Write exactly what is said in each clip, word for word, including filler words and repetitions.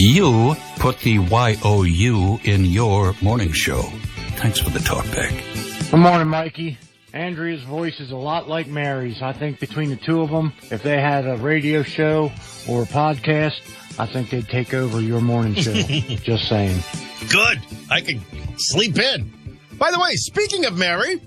you put the Y O U in your morning show. Thanks for the talk back. Good morning, Mikey. Andrea's voice is a lot like Mary's. I think between the two of them, if they had a radio show or a podcast, I think they'd take over your morning show. Just saying. Good. I can sleep in. By the way, speaking of Mary.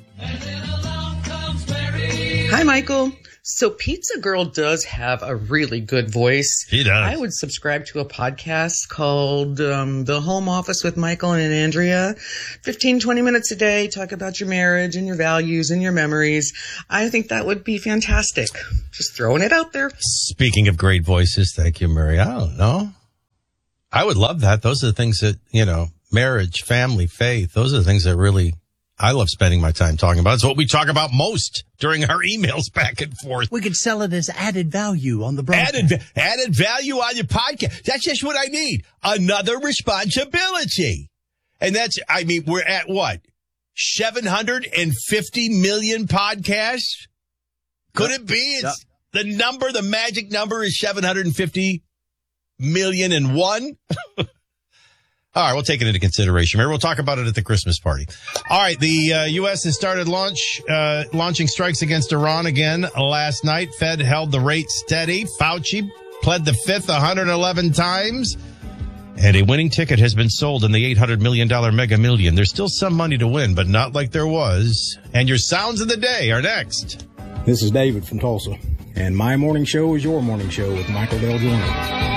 Hi, Michael. So Pizza Girl does have a really good voice. He does. I would subscribe to a podcast called um, The Home Office with Michael and Andrea. fifteen, twenty minutes a day, talk about your marriage and your values and your memories. I think that would be fantastic. Just throwing it out there. Speaking of great voices, thank you, Mary. I don't know. I would love that. Those are the things that, you know, marriage, family, faith, those are the things that really I love spending my time talking about. It's what we talk about most during our emails back and forth. We could sell it as added value on the broadcast. Added, added value on your podcast. That's just what I need. Another responsibility. And that's, I mean, we're at what? seven hundred fifty million podcasts? Could yep. it be? It's yep. the number, the magic number is seven hundred fifty million and one. All right, we'll take it into consideration. Maybe we'll talk about it at the Christmas party. All right, the uh, U S has started launch uh, launching strikes against Iran again last night. Fed held the rate steady. Fauci pled the fifth one hundred eleven times. And a winning ticket has been sold in the eight hundred million dollars Mega Million. There's still some money to win, but not like there was. And your sounds of the day are next. This is David from Tulsa, and my morning show is your morning show with Michael Dale Junior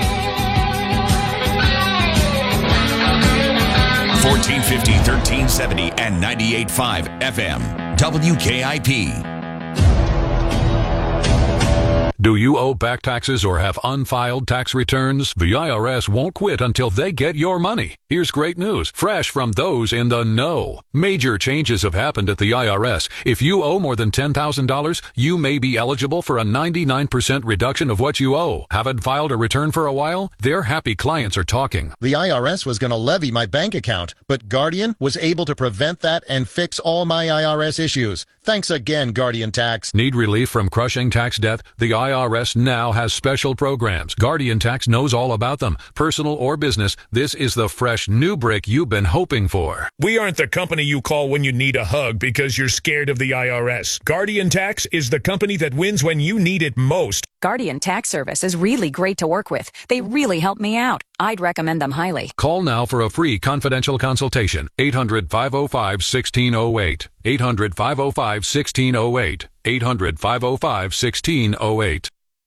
fourteen fifty, thirteen seventy, and ninety-eight point five F M. W K I P. Do you owe back taxes or have unfiled tax returns? The I R S won't quit until they get your money. Here's great news, fresh from those in the know. Major changes have happened at the I R S. If you owe more than ten thousand dollars, you may be eligible for a ninety-nine percent reduction of what you owe. Haven't filed a return for a while? Their happy clients are talking. The I R S was going to levy my bank account, but Guardian was able to prevent that and fix all my I R S issues. Thanks again, Guardian Tax. Need relief from crushing tax debt? The I R S now has special programs. Guardian Tax knows all about them. Personal or business, this is the fresh new brick you've been hoping for. We aren't the company you call when you need a hug because you're scared of the I R S. Guardian Tax is the company that wins when you need it most. Guardian Tax Service is really great to work with. They really help me out. I'd recommend them highly. Call now for a free confidential consultation. eight hundred, five oh five, one six oh eight. eight hundred, five oh five, one six oh eight. eight hundred, five oh five, one six oh eight.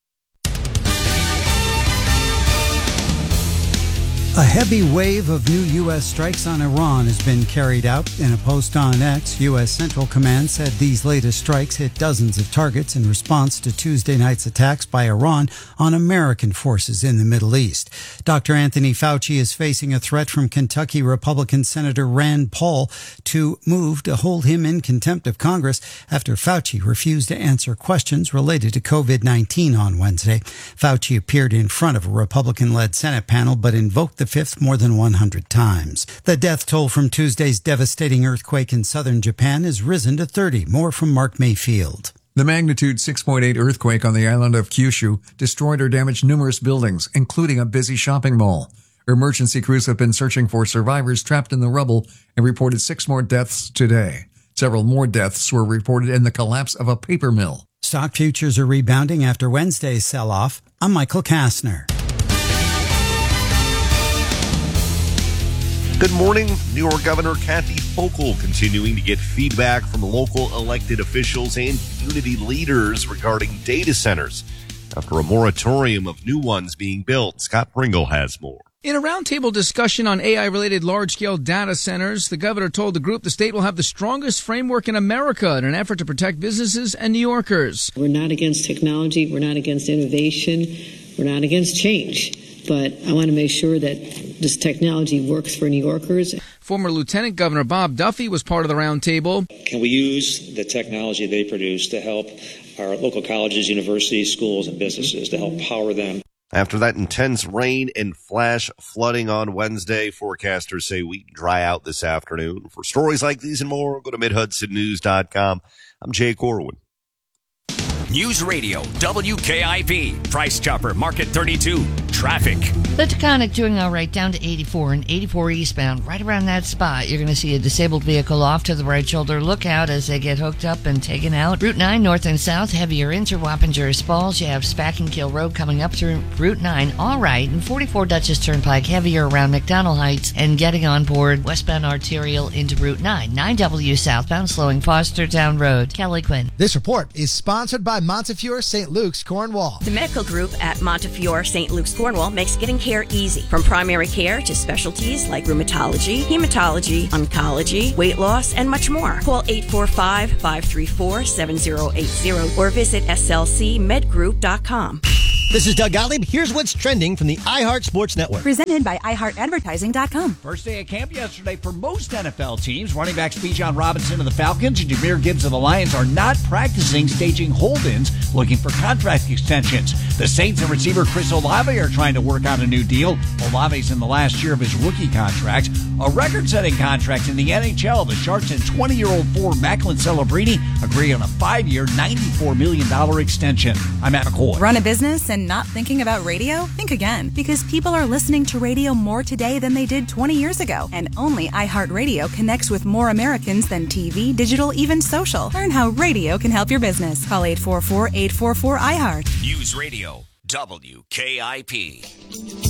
A heavy wave of new U S strikes on Iran has been carried out. In a post on X, U S Central Command said these latest strikes hit dozens of targets in response to Tuesday night's attacks by Iran on American forces in the Middle East. Doctor Anthony Fauci is facing a threat from Kentucky Republican Senator Rand Paul to move to hold him in contempt of Congress after Fauci refused to answer questions related to covid nineteen on Wednesday. Fauci appeared in front of a Republican-led Senate panel but invoked the fifth more than one hundred times. The death toll from Tuesday's devastating earthquake in southern Japan has risen to thirty. More from Mark Mayfield. The magnitude six point eight earthquake on the island of Kyushu destroyed or damaged numerous buildings, including a busy shopping mall. Emergency crews have been searching for survivors trapped in the rubble and reported six more deaths today. Several more deaths were reported in the collapse of a paper mill. Stock futures are rebounding after Wednesday's sell-off. I'm Michael Kastner. Good morning. New York Governor Kathy Hochul continuing to get feedback from local elected officials and community leaders regarding data centers after a moratorium of new ones being built. Scott Pringle has more. In a roundtable discussion on A I-related large-scale data centers, the governor told the group the state will have the strongest framework in America in an effort to protect businesses and New Yorkers. We're not against technology. We're not against innovation. We're not against change. But I want to make sure that this technology works for New Yorkers. Former Lieutenant Governor Bob Duffy was part of the roundtable. Can we use the technology they produce to help our local colleges, universities, schools, and businesses, to help power them? After that intense rain and flash flooding on Wednesday, forecasters say we dry out this afternoon. For stories like these and more, go to mid hudson news dot com. I'm Jay Corwin. News Radio, W K I P, Price Chopper, Market thirty-two. traffic. The Taconic doing all right down to eighty-four and eighty-four eastbound. Right around that spot, you're going to see a disabled vehicle off to the right shoulder. Look out as they get hooked up and taken out. Route nine, north and south, heavier into Wappingers Falls. You have Spackenkill Road coming up through Route nine. All right, and forty-four Dutchess Turnpike, heavier around McDonald Heights and getting on board westbound arterial into Route nine. nine W southbound, slowing Fostertown Road. Kelly Quinn. This report is sponsored by Montefiore Saint Luke's, Cornwall. The medical group at Montefiore Saint Luke's, Cornwall makes getting care easy. From primary care to specialties like rheumatology, hematology, oncology, weight loss, and much more. Call eight four five, five three four, seven zero eight zero or visit S L C med group dot com. This is Doug Gottlieb. Here's what's trending from the iHeart Sports Network. Presented by i heart advertising dot com. First day of camp yesterday for most N F L teams. Running backs Bijan Robinson of the Falcons and Jahmyr Gibbs of the Lions are not practicing, staging hold-ins, looking for contract extensions. The Saints and receiver Chris Olave are trying to work out a new deal. Olave's in the last year of his rookie contract. A record-setting contract in the N H L. The Sharks and twenty-year-old forward Macklin Celebrini agree on a five-year, ninety-four million dollars extension. I'm Matt McCoy. Run a business and not thinking about radio? Think again, because people are listening to radio more today than they did twenty years ago. And only iHeartRadio connects with more Americans than T V, digital, even social. Learn how radio can help your business. Call eight four four, eight four four, iHeart. News Radio, W K I P.